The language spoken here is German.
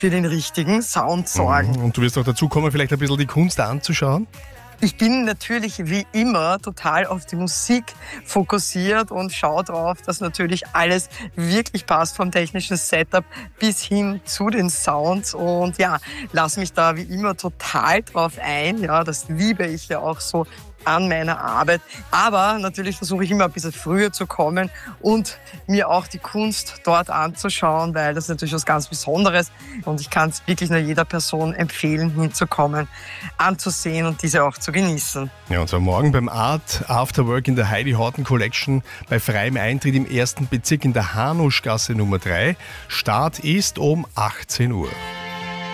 für den richtigen Sound sorgen. Und du wirst auch dazu kommen, vielleicht ein bisschen die Kunst anzuschauen? Ich bin natürlich wie immer total auf die Musik fokussiert und schaue drauf, dass natürlich alles wirklich passt, vom technischen Setup bis hin zu den Sounds. Und ja, lass mich da wie immer total drauf ein. Ja, das liebe ich ja auch so an meiner Arbeit. Aber natürlich versuche ich immer ein bisschen früher zu kommen und mir auch die Kunst dort anzuschauen, weil das ist natürlich was ganz Besonderes und ich kann es wirklich nur jeder Person empfehlen, hinzukommen, anzusehen und diese auch zu genießen. Ja, und zwar morgen beim Art Afterwork in der Heidi Horton Collection bei freiem Eintritt im 1. Bezirk in der Hanuschgasse Nummer 3. Start ist um 18 Uhr.